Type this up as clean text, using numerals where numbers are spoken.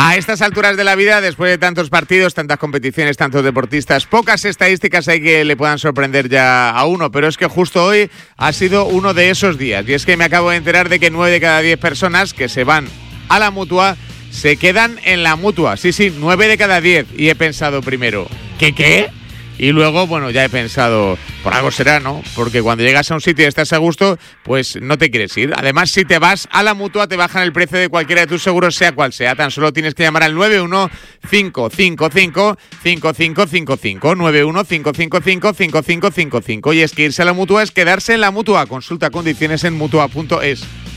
A estas alturas de la vida, después de tantos partidos, tantas competiciones, tantos deportistas, pocas estadísticas hay que le puedan sorprender ya a uno, pero es que justo hoy ha sido uno de esos días. Y es que me acabo de enterar de que 9 de cada 10 personas que se van a la Mutua se quedan en la Mutua. Sí, 9 de cada 10. Y he pensado primero, ¿qué? Y luego, bueno, ya he pensado, por algo será, ¿no? Porque cuando llegas a un sitio y estás a gusto, pues no te quieres ir. Además, si te vas a la Mutua, te bajan el precio de cualquiera de tus seguros, sea cual sea. Tan solo tienes que llamar al 915555555, 915555555. Y es que irse a la Mutua es quedarse en la Mutua. Consulta condiciones en Mutua.es.